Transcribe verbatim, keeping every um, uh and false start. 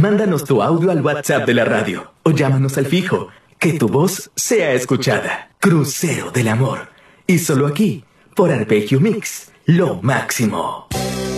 Mándanos tu audio al WhatsApp de la radio o llámanos al fijo. Que tu voz sea escuchada. Crucero del amor. Y solo aquí, por Arpegio Mix, lo máximo.